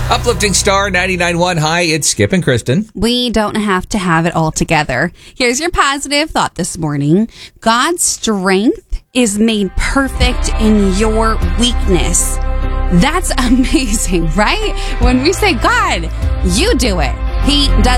Uplifting Star 99.1. Hi, it's Skip and Kristen. We don't have to have it all together. Here's your positive thought this morning. God's strength is made perfect in your weakness. That's amazing, right? When we say, God, you do it. He does